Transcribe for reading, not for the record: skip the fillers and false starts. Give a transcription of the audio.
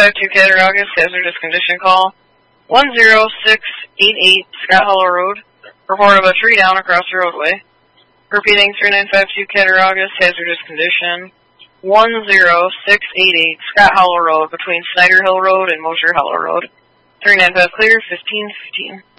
3952 Cattaraugus, hazardous condition call. 10688 Scott Hollow Road. Report of a tree down across the roadway. Repeating, 3952 Cattaraugus, hazardous condition. 10688 Scott Hollow Road between Snyder Hill Road and Mosher Hollow Road. 395 clear, 1515.